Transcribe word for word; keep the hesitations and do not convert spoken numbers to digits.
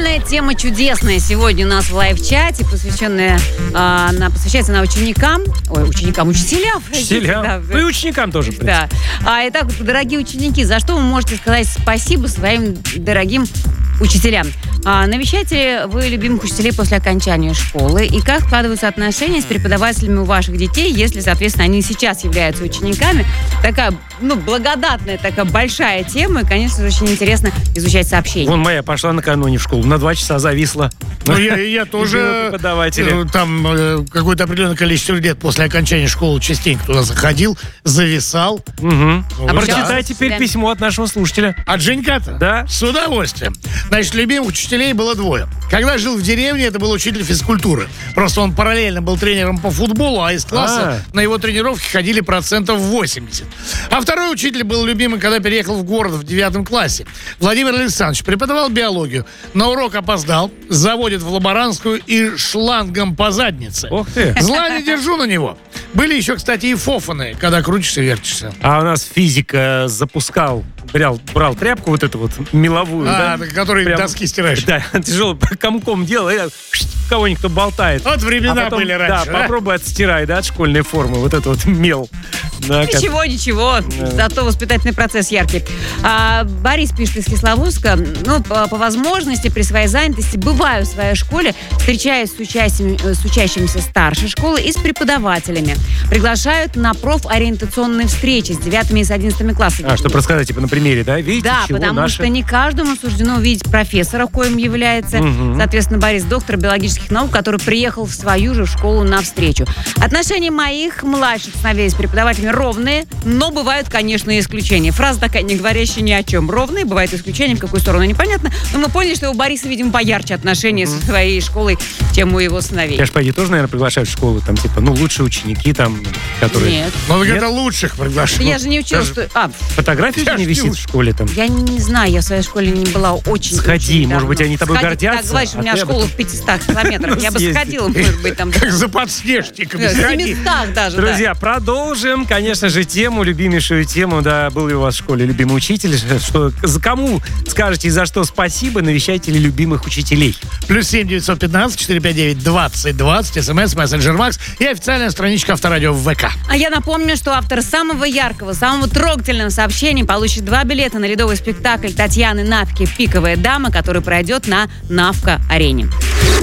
Актуальная тема чудесная сегодня у нас в лайв-чате, посвященная, а, она посвящается она ученикам, ой, ученикам, учителям. Учителям. Да, ну и ученикам тоже. Да. А, итак, дорогие ученики, за что вы можете сказать спасибо своим дорогим учителям? А, навещаете ли вы любимых учителей после окончания школы? И как складываются отношения с преподавателями у ваших детей, если, соответственно, они сейчас являются учениками? Такая, ну, благодатная, такая большая тема. И, конечно же, очень интересно изучать сообщения. Вон моя пошла накануне в школу, на два часа зависла. Ну, я, я тоже преподавателя. Там э, какое-то определенное количество лет после окончания школы частенько туда заходил, зависал. Угу. Ну, а прочитай да. теперь Да. письмо от нашего слушателя. От Женька-то? Да. С удовольствием. Значит, любимых учителей было двое. Когда жил в деревне, это был учитель физкультуры. Просто он параллельно был тренером по футболу, а из класса А. на его тренировки ходили процентов восемьдесят. А второй учитель был любимый, когда переехал в город в девятом классе. Владимир Александрович преподавал биологию. На урок опоздал, заводит в лаборантскую и шлангом по заднице. Ох ты. Зла не держу на него. Были еще, кстати, и фофаны, когда крутишься, вертишься. А у нас физик э, запускал, брал, брал тряпку вот эту вот меловую, А, да? который Прям- доски стираешь. Да, тяжело комком делал, и кого-нибудь кто болтает. Вот времена А потом, были раньше, Да, да? попробуй отстирай, да, от школьной формы, вот этот вот мел. Да, как- Ничего, ничего. Да. Зато воспитательный процесс яркий. А, Борис пишет из Кисловодска. Ну, по, по возможности, при своей занятости, бываю в своей школе, встречаюсь с, участиями- э, с учащимися старшей школы и с преподавателями. Приглашают на профориентационные встречи с девятыми и с одиннадцатыми классами. А, чтобы рассказать, типа, на примере, да? Видите, Да, чего потому наши... что не каждому суждено увидеть профессора, коим является, Мгм. соответственно, Борис, доктор биологических наук, который приехал в свою же школу навстречу. Отношения моих младших сыновей с преподавателями ровные, но бывают, конечно, и исключения. Фраза такая, не говорящая ни о чем. Ровные, бывают исключения, в какую сторону непонятно. Но мы поняли, что у Бориса, видимо, поярче отношения со своей школой, чем у его сыновей. Конечно, пойди, тоже, наверное, приглашают в школу, там, типа, ну, лучшие ученики, там, которые... Нет. Ну, так Нет? это лучших приглашал. Я же не училась, Даже- что... А, Фотография Я же не ж висит не в школе там. я не знаю, я в своей школе не была очень... Сходи, очень может давно. быть, они тобой Сходи, гордятся, Так, говоришь, у а меня ты об школа этом- в пятистах километрах. Я бы Съезди. сходила, может быть, там... Как за подснежниками. В Сходи. семистах даже, да. Друзья, продолжим, конечно же, тему, любимейшую тему, да, был ли у вас в школе любимый учитель, что, за кому скажете и за что спасибо, навещайте ли любимых учителей. Плюс семь девятьсот пятнадцать четыреста пятьдесят девять двадцать двадцать, смс, мессенджер Макс и официальная страничка Авторадио в ВК. А я напомню, что автор самого яркого, самого трогательного сообщения получит два билета на ледовый спектакль Татьяны Навки «Пиковая дама», который пройдет на Навка-арене.